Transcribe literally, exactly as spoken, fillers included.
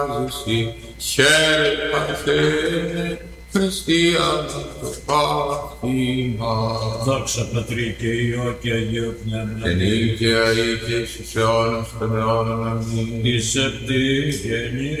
Εσύ χαίρε Πατρέ, Χριστιανά το πάθημα. Δόξα Πατρί και Υιό και Αγίο Πνεύμα. Εν και αεί και εις αιώνας των αιώνων. Αμήν. Της επτή γεννή